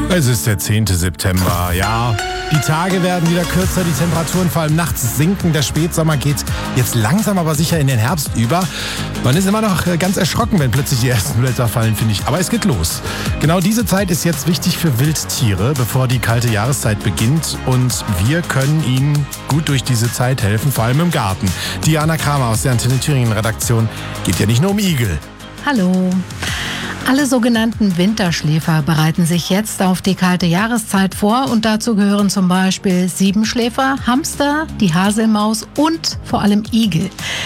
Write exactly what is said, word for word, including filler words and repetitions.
Es ist der zehnte September, ja. Die Tage werden wieder kürzer, die Temperaturen vor allem nachts sinken. Der Spätsommer geht jetzt langsam aber sicher in den Herbst über. Man ist immer noch ganz erschrocken, wenn plötzlich die ersten Blätter fallen, finde ich. Aber es geht los. Genau diese Zeit ist jetzt wichtig für Wildtiere, bevor die kalte Jahreszeit beginnt. Und wir können ihnen gut durch diese Zeit helfen, vor allem im Garten. Diana Kramer aus der Antenne Thüringen Redaktion. Geht ja nicht nur um Igel. Hallo. Alle sogenannten Winterschläfer bereiten sich jetzt auf die kalte Jahreszeit vor und dazu gehören zum Beispiel Siebenschläfer, Hamster, die Haselmaus und vor allem Igel.